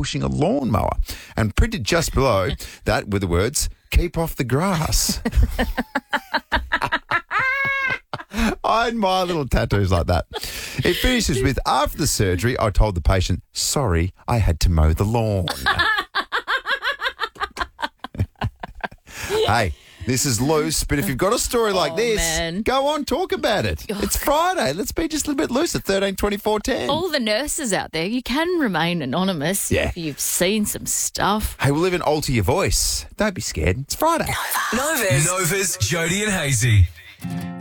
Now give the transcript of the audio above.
pushing a lawnmower. And printed just below that were the words, keep off the grass. I admire little tattoos like that. It finishes with, after the surgery, I told the patient, sorry, I had to mow the lawn. Hey, this is loose, but if you've got a story like this, man. go on, talk about it. It's Friday. Let's be just a little bit loose at 13 24 10. All the nurses out there, you can remain anonymous if you've seen some stuff. Hey, we'll even alter your voice. Don't be scared. It's Friday. Nova's Jody and Hazy.